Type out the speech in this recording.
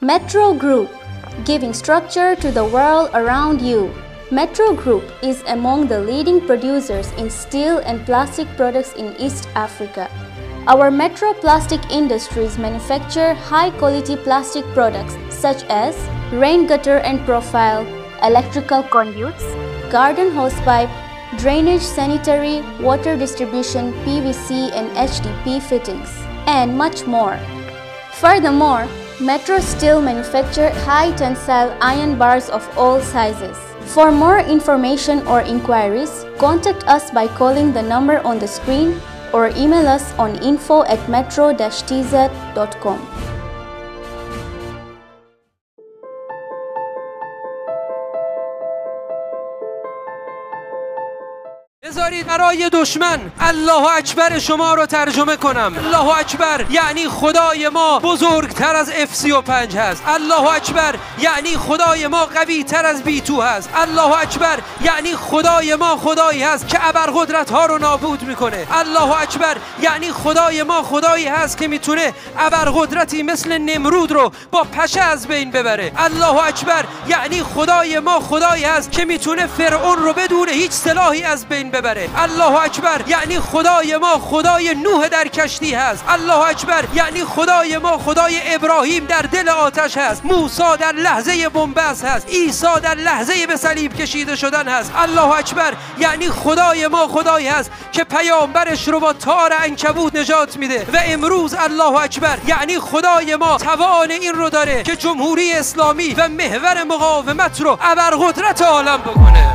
Metro Group, giving structure to the world around you. Metro Group is among the leading producers in steel and plastic products in East Africa. Our Metro Plastic Industries manufacture high-quality plastic products such as rain gutter and profile, electrical conduits, garden hosepipe, drainage, sanitary, water distribution, PVC and HDP fittings, and much more. Furthermore, Metro Steel manufacture high-tensile iron bars of all sizes. For more information or inquiries, contact us by calling the number on the screen or email us on info@metro-tz.com. بذارید برای دشمن الله اکبر شما رو ترجمه کنم. الله اکبر یعنی خدای ما بزرگتر از F-35 هست. الله اکبر یعنی خدای ما قوی تر از B-2 هست. الله اکبر یعنی خدای ما خدایی هست که ابرقدرت ها رو نابود میکنه. الله اکبر یعنی خدای ما خدایی هست که میتونه ابرقدرتی مثل نمرود رو با پشه از بین ببره. الله اکبر یعنی خدای ما خدایی هست که میتونه فرعون رو بدون هیچ سلاحی از بین ببره. الله اکبر یعنی خدای ما خدای نوح در کشتی هست. الله اکبر یعنی خدای ما خدای ابراهیم در دل آتش هست. موسی در لحظه بنبست هست. عیسی در لحظه به صلیب کشیده شدن هست. الله اکبر یعنی خدای ما خدایی هست که پیامبرش رو با تار عنکبوت نجات میده. و امروز الله اکبر یعنی خدای ما توان این رو داره که جمهوری اسلامی و محور مقاومت رو ابرقدرت عالم بکنه.